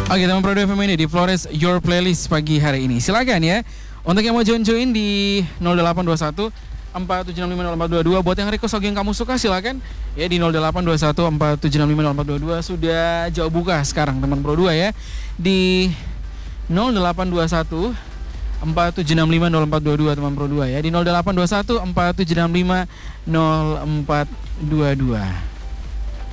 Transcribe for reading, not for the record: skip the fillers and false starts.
Oke teman Pro 2 FM ini di Flores Your Playlist pagi hari ini. Silakan ya. Untuk yang mau join di 0821 47650422 buat yang request lagu yang kamu suka silakan ya di 0821 47650422 sudah jauh buka sekarang teman Pro 2 ya. Di 0821 47650422 teman Pro 2 ya. Di 0821 47650422.